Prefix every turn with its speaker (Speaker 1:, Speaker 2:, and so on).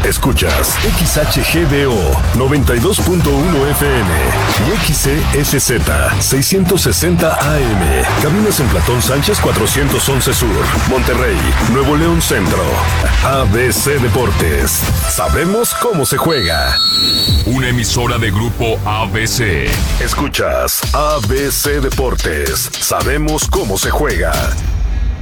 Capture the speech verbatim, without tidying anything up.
Speaker 1: Escuchas X H G D O noventa y dos punto uno F M y X C S Z seiscientos sesenta A M. Cabinas en Platón Sánchez cuatrocientos once Sur, Monterrey, Nuevo León Centro. A B C Deportes. Sabemos cómo se juega.
Speaker 2: Una emisora de Grupo A B C.
Speaker 1: Escuchas A B C Deportes. Sabemos cómo se juega.